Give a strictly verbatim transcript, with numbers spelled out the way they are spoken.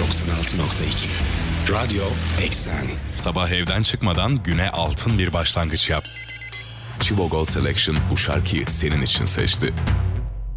doksan altı nokta iki. Radyo Eksen. Sabah evden çıkmadan güne altın bir başlangıç yap. Chivo Gold Selection bu şarkıyı senin için seçti.